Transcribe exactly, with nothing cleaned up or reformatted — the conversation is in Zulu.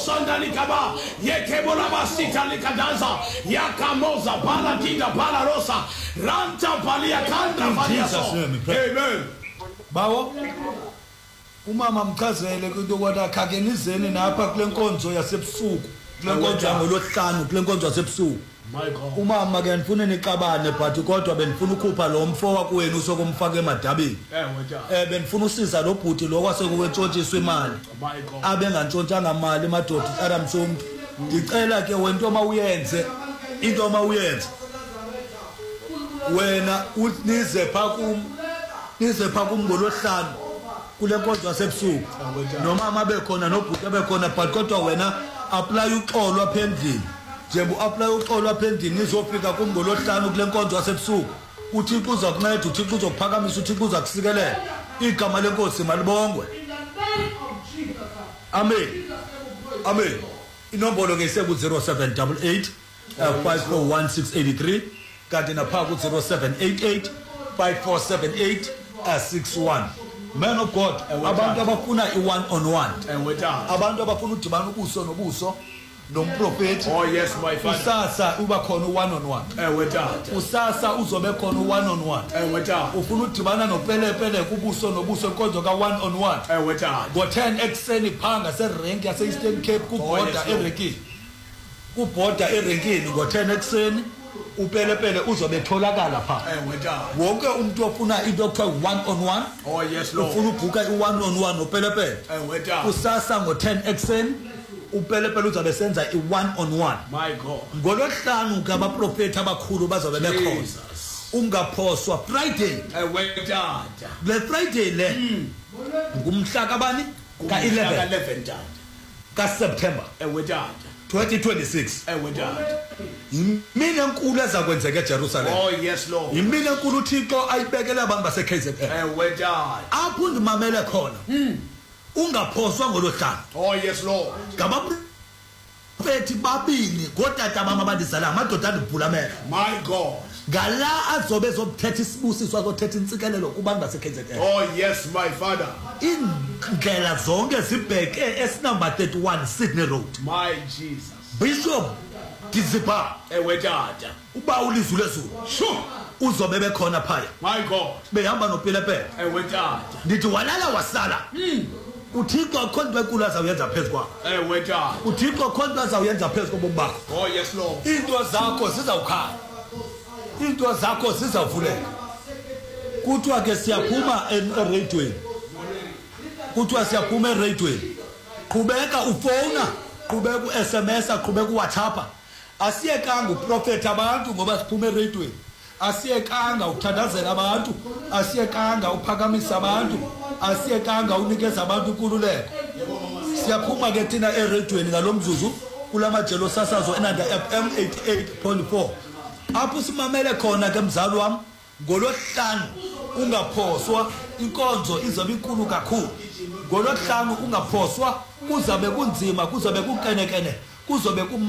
sonda likaba yekebola basita likadanza yakamoza bala tinda bala rosa ranta balia kanda balia so. Amen. Bawo umama mchazele into kwatha khakenizeni napha kule nkonzo yasebusuku kule nkonzo ngolohlanu kule nkonzo yasebusuku. My God. Umama ke ngifuna niqabane but kodwa benifuna ukukhupha lo mfo wakwenu sokumfaka emadabini. Eh wetha. Eh benifuna usiza lo bhuti lo kwasekuwetshontshiswa imali. My God. Abengantshontshanga imali emadoda aramsomntu. Ngicela ke wento mawuyenze into mawuyenze. Wena unize phakum nize phakum ngolohlanu kule nkonzo yasebusuku. Noma mabe khona nobhuti abekhona but kodwa wena apply uxolo apha endlini. Njengoba u-apply uxolo apha endlini izofika kumngolohlanu kule nkonzo yasebusuku uThixo uza kunceda uThixo uzokuphakamisa uThixo uza kusikelela igama lenkosi malibongwe. Amen. Amen. Inombolo ke iseku zero seven eight eight five four one six eight three kanti napha ku zero seven eight eight five four seven eight six one. Man of God, abantu abafuna i-one on one. Abantu abafuna udibana ubuso nobuso nomprofeti. Oh yes my father. Usasa uba khona one on one. Eh wetha. Usasa uzobe khona one on one. Eh wetha. Ufuna udibana nopelepele kubuso nobuso enkonzo ka one on one. Eh wetha. Ngo ten ekseni phanga serank yase Eastern Cape ku border eRenkini. Ku border eRenkini ngo ten ekseni upelepele uzobe tholakala pha. Eh wetha. Wonke umuntu ofuna into okuthiwa one on one. Oh yes Lord. Ufuna ubhuka i-one on one nopelepele. Eh wetha. Usasa ngo ten ekseni upelepele uzabe senza i-one on one. My God. Ngolohlanu ke abaprofeti abakhulu bazabe bekhona. Ungaphoswa Friday. Eh wetha. Le Friday le ngumhla kabani ka eleven ka September Eh wetha. twenty twenty-six. Eh wetha. Yimini enkulu ezakwenzeka eJerusalem. Oh yes Lord. Yimini enkulu uThixo ayibekele abantu base K Z N. Eh wetha. Apho ndimamele khona. Ungaphoswa ngolohlanu. Oh yes Lord. Ngabaprofeti babini ngotata bama abandizala amadoda andibhulamela. My God. Ngala azobe ezobuthetha isibusiso azothetha intsikelelo kubantu base K Z N. Oh yes my father. Indlela zonke zibheke esinumber thirty-one Sydney Road. My Jesus. Bishop Dizipa Eh wetha. uba ulizwi lezulu. Sure. Uzobe bekhona phaya. My God. Behamba nopelepele. Eh wetha. Ndithi walala wasala. uThixo akhonto enkulu azawuyenza phezu kwakho. Eh wetha. uThixo akhonto azawuyenza phezu kobomi bakho. Oh yes Lord. Into zakho zizawukhala. Into zakho zizavuleka. Kuthiwa ke siyaphuma eradioweni. Kuthiwa siyaphuma eradioweni. Qhubeka ufona, qhubeka u-S M S, qhubeka uWhatsApp. Asiyekanga uprofeti abantu ngoba siphuma eradioweni. Asiyekanga ukuthandazela abantu, asiyekanga uphakamisa abantu, asiyekanga unikeza abantu inkululeko. Siyaphuma ke thina eradioweni ngalomzuzu kulamajelo sasazo enanda F M eighty-eight point four. Apho simamele khona ke mzali wami ngolohlanu ungaphoswa inkonzo izobe inkulu kakhulu. Ngolohlanu ungaphoswa kuzabe kunzima kuzabe kukenekene kuzobe